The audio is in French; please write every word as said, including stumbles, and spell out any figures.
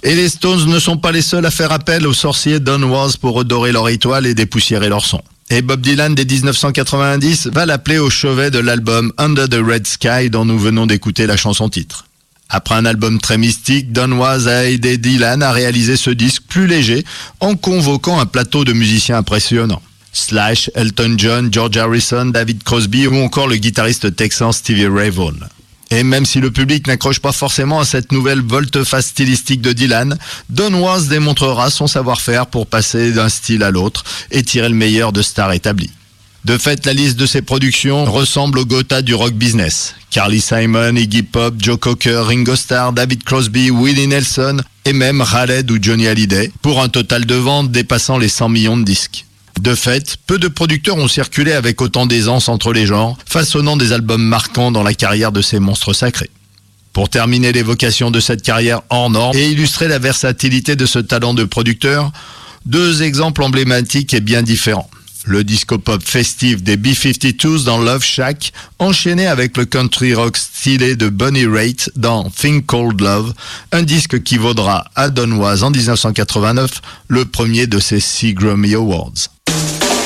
Et les Stones ne sont pas les seuls à faire appel au sorcier Don Was pour redorer leur étoile et dépoussiérer leur son. Et Bob Dylan, dès dix-neuf cent quatre-vingt-dix, va l'appeler au chevet de l'album Under the Red Sky dont nous venons d'écouter la chanson-titre. Après un album très mystique, Don Was a aidé Dylan à réaliser ce disque plus léger en convoquant un plateau de musiciens impressionnants. Slash, Elton John, George Harrison, David Crosby ou encore le guitariste texan Stevie Ray Vaughan. Et même si le public n'accroche pas forcément à cette nouvelle volte-face stylistique de Dylan, Don Was démontrera son savoir-faire pour passer d'un style à l'autre et tirer le meilleur de stars établies. De fait, la liste de ses productions ressemble au Gotha du rock business. Carly Simon, Iggy Pop, Joe Cocker, Ringo Starr, David Crosby, Willie Nelson et même Khaled ou Johnny Hallyday, pour un total de ventes dépassant les cent millions de disques. De fait, peu de producteurs ont circulé avec autant d'aisance entre les genres, façonnant des albums marquants dans la carrière de ces monstres sacrés. Pour terminer l'évocation de cette carrière hors norme et illustrer la versatilité de ce talent de producteur, deux exemples emblématiques et bien différents. Le disco-pop festif des B cinquante-deux dans Love Shack, enchaîné avec le country rock stylé de Bonnie Raitt dans Thing Called Love, un disque qui vaudra à Don Was en dix-neuf cent quatre-vingt-neuf le premier de ses six Grammy Awards.